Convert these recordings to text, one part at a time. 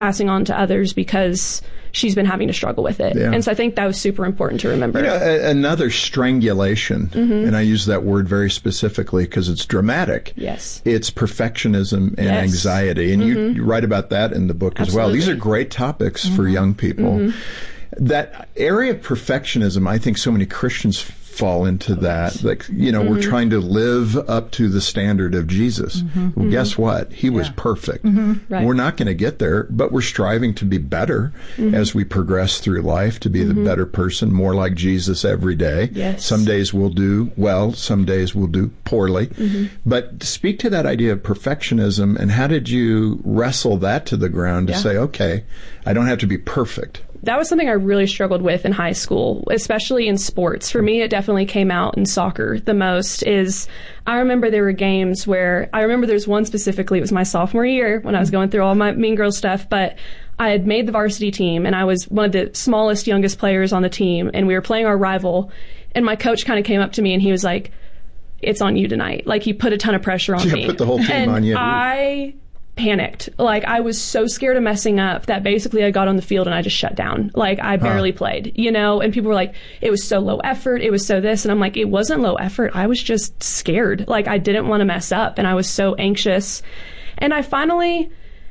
passing on to others because she's been having to struggle with it. Yeah. And so I think that was super important to remember. Another strangulation, and I use that word very specifically because it's dramatic. Yes. It's perfectionism and anxiety. And you write about that in the book as well. These are great topics for young people. That area of perfectionism, I think so many Christians fall into that. Like, we're trying to live up to the standard of Jesus. Well, guess what? He was perfect. Right. We're not going to get there, but we're striving to be better as we progress through life, to be the better person, more like Jesus every day. Yes. Some days we'll do well, some days we'll do poorly. But speak to that idea of perfectionism, and how did you wrestle that to the ground to say, okay, I don't have to be perfect? That was something I really struggled with in high school, especially in sports. For me, it definitely came out in soccer the most. I remember there were games where, I remember there's one specifically, it was my sophomore year when I was going through all my Mean Girls stuff, but I had made the varsity team and I was one of the smallest, youngest players on the team, and we were playing our rival, and my coach kind of came up to me and he was like, "It's on you tonight." Like, he put a ton of pressure on me. Put the whole team on you. I panicked. Like, I was so scared of messing up that basically I got on the field and I just shut down. Like, I barely played, and people were like, it was so low effort, it was so this, and I'm like, it wasn't low effort, I was just scared. Like, I didn't want to mess up and I was so anxious. And I finally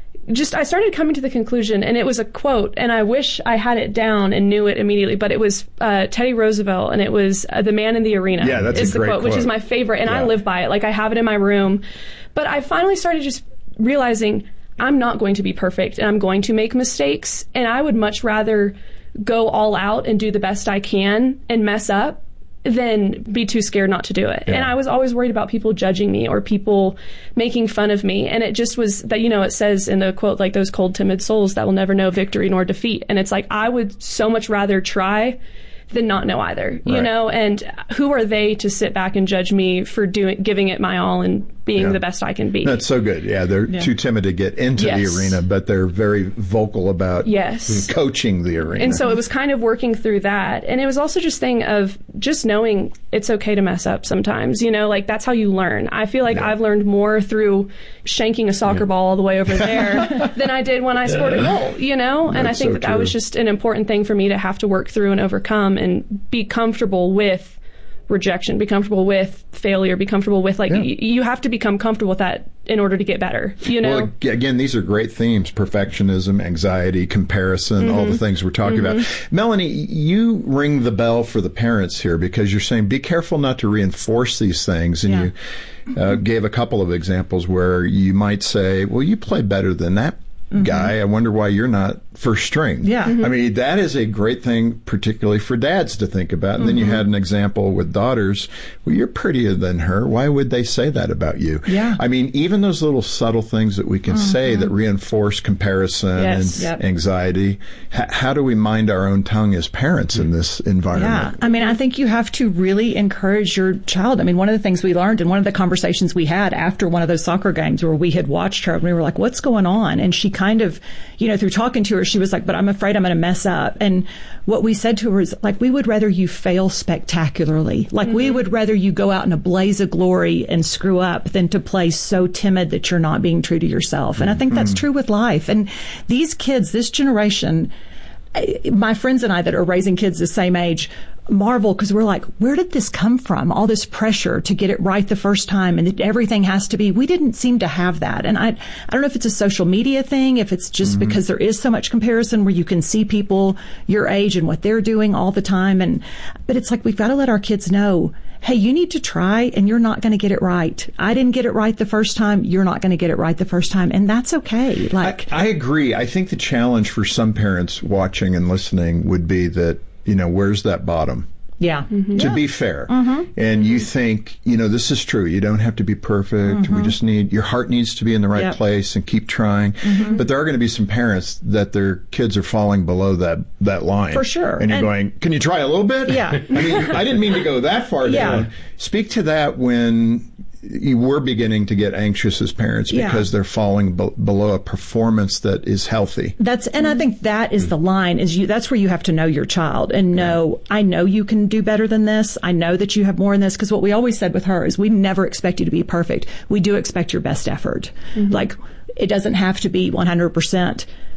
I started coming to the conclusion, and it was a quote, and I wish I had it down and knew it immediately, but it was Teddy Roosevelt, and it was "The Man in the Arena." Yeah, that's is a great quote, which is my favorite, and I live by it. Like, I have it in my room. But I finally started just realizing I'm not going to be perfect, and I'm going to make mistakes, and I would much rather go all out and do the best I can and mess up than be too scared not to do it. Yeah. And I was always worried about people judging me or people making fun of me. And it just was that, it says in the quote, like, those cold, timid souls that will never know victory nor defeat. And it's like, I would so much rather try than not know either, and who are they to sit back and judge me for giving it my all and being the best I can be? That's so good. Yeah, they're too timid to get into the arena, but they're very vocal about coaching the arena. And so it was kind of working through that. And it was also just thing of just knowing it's okay to mess up sometimes, like, that's how you learn. I feel like I've learned more through shanking a soccer ball all the way over there than I did when I scored a goal, and I think that was just an important thing for me to have to work through and overcome, and be comfortable with rejection, be comfortable with failure, be comfortable with, you have to become comfortable with that in order to get better, Well, again, these are great themes: perfectionism, anxiety, comparison, all the things we're talking about. Melanie, you ring the bell for the parents here, because you're saying be careful not to reinforce these things. And you gave a couple of examples where you might say, well, you play better than that guy. I wonder why you're not first string. Yeah. I mean, that is a great thing, particularly for dads to think about. And then you had an example with daughters. Well, you're prettier than her. Why would they say that about you? Yeah. I mean, even those little subtle things that we can say that reinforce comparison and anxiety. How do we mind our own tongue as parents in this environment? Yeah. I mean, I think you have to really encourage your child. I mean, one of the things we learned, and one of the conversations we had after one of those soccer games where we had watched her, and we were like, what's going on? And she kind of, through talking to her, she was like, but I'm afraid I'm going to mess up. And what we said to her is, like, we would rather you fail spectacularly. Like, we would rather you go out in a blaze of glory and screw up than to play so timid that you're not being true to yourself. And I think that's true with life. And these kids, this generation, my friends and I that are raising kids the same age, marvel, because we're like, where did this come from? All this pressure to get it right the first time, and that everything has to be. We didn't seem to have that. And I don't know if it's a social media thing, if it's just because there is so much comparison where you can see people your age and what they're doing all the time. But it's like, we've got to let our kids know, hey, you need to try, and you're not going to get it right. I didn't get it right the first time. You're not going to get it right the first time. And that's okay. I agree. I think the challenge for some parents watching and listening would be that, where's that bottom? Yeah. To be fair. And you think, this is true. You don't have to be perfect. We just your heart needs to be in the right place, and keep trying. But there are going to be some parents that their kids are falling below that line. For sure. And you're going, can you try a little bit? Yeah. I mean, I didn't mean to go that far down. Speak to that when you were beginning to get anxious as parents because they're falling below a performance that is healthy. And I think that is the line, that's where you have to know your child and know, I know you can do better than this. I know that you have more in this, because what we always said with her is, we never expect you to be perfect. We do expect your best effort. Like, it doesn't have to be 100%.